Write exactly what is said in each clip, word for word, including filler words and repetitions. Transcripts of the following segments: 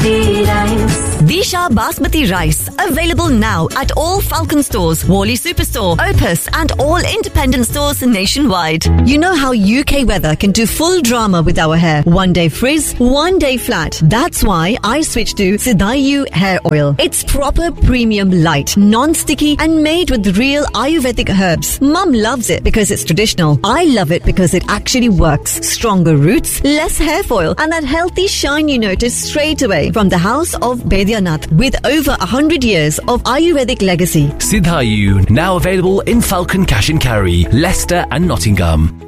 Basmati rice. Disha Basmati rice. Available now at all Falcon stores, Wally Superstore, Opus and all independent stores nationwide. You know how U K weather can do full drama with our hair. One day frizz, one day flat. That's why I switched to Sidayu hair oil. It's proper premium light, non-sticky and made with real Ayurvedic herbs. Mum loves it because it's traditional. I love it because it actually works. Stronger roots, less hair foil and that healthy shine you notice straight away from the house of Baidyanath with over one hundred years of Ayurvedic legacy. Sidayu, now available in Falcon Cash and Carry, Leicester and Nottingham.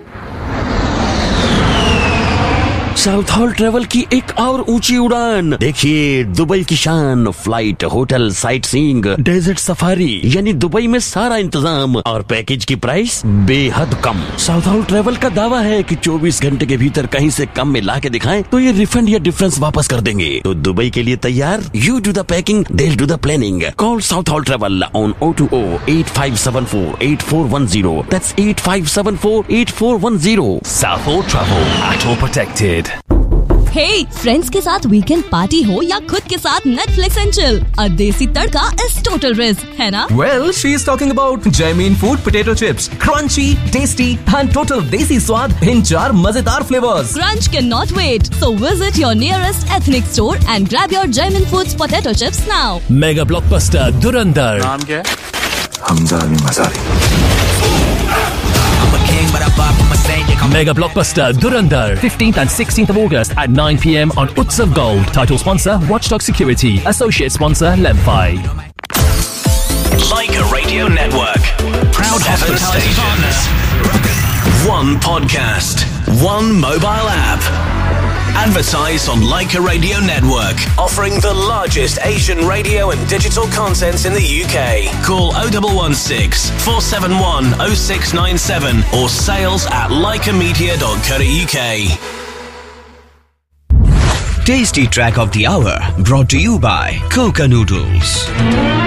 South hall travel की एक और ऊंची उड़ान देखिए, Dubai की शान, flight, hotel, sight seeing, desert safari, यानी Dubai में सारा इंतजाम और पैकेज की प्राइस बेहद कम। साउथ हॉल ट्रेवल का दावा है कि चौबीस घंटे के भीतर कहीं से कम में ला के दिखाएं तो ये रिफंड या डिफरेंस वापस कर देंगे। तो दुबई के लिए तैयार? You do the packing, they'll do the planning. Call South Hall Travel on zero two zero eight five seven four eight four one zero. That's eight five seven four eight four one zero. South Hall Travel, at all protected. Hey, friends के साथ weekend party हो या खुद के साथ Netflix and chill, अ देसी तड़का is total risk, है ना? Well, she is talking about Jamin Food potato chips, crunchy, tasty and total desi स्वाद in चार मजेदार flavors. Crunch cannot wait, so visit your nearest ethnic store and grab your Jamin Foods potato chips now. Mega blockbuster Durandar. नाम क्या है? Hamza Ali Mazari. Mega blockbuster Durandar, fifteenth and sixteenth of August at nine p m on Utsav Gold. Title sponsor Watchdog Security. Associate sponsor Lemfi. Leica Radio Network. Proud hospitality partners. One podcast. One mobile app. Advertise on Leica Radio Network, offering the largest Asian radio and digital content in the U K. Call oh one one six, four seven one, oh six nine seven or sales at leica media dot co dot U K. Tasty track of the hour brought to you by Coca Noodles.